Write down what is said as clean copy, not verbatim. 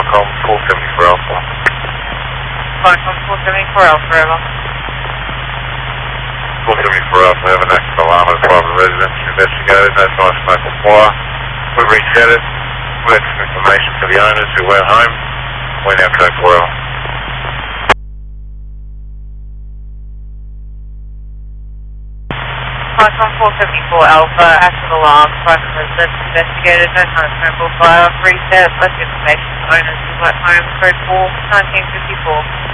Vicom 474 Alpha. Vicom 474 Alpha, over. 474 Alpha, have an active alarm at a private residence. Investigated, no sign of smoke or fire. We've reset it. We had some information for the owners who went home. We're now code 4 Alpha. Vicom 474 Alpha, active alarm, private residence investigated, no sign of smoke or fire. Reset, left information for owners who went home, code 4, 1954.